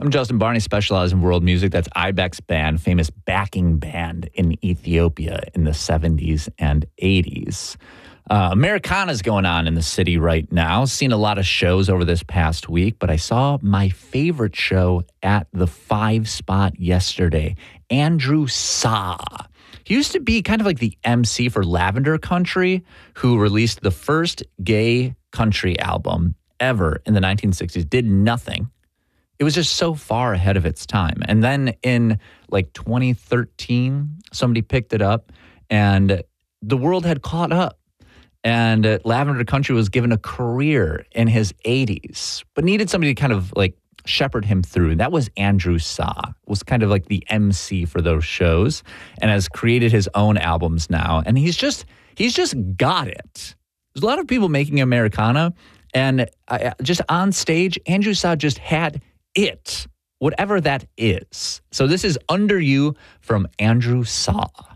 I'm Justin Barney, specialize in world music. That's Ibex Band, famous backing band in Ethiopia in the 70s and 80s. Americana's going on in the city right now. Seen a lot of shows over this past week, but I saw my favorite show at the 5 Spot yesterday. Andrew Sa. He used to be kind of like the MC for Lavender Country, who released the first gay country album ever in the 1960s, did nothing. It was just so far ahead of its time. And then in like 2013, somebody picked it up and the world had caught up. And Lavender Country was given a career in his 80s, but needed somebody to kind of like shepherd him through. That was Andrew Sa, was kind of like the MC for those shows and has created his own albums now. And he's just got it. There's a lot of people making Americana, and just on stage, Andrew Sa just had it, whatever that is. So this is Under You from Andrew Sa.